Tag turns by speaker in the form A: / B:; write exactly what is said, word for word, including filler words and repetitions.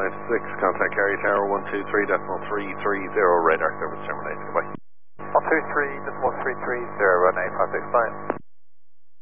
A: nine six, contact carrier tower one two three decimal three three zero, radar service terminated. Goodbye.
B: one two three decimal three three zero, runway five six nine.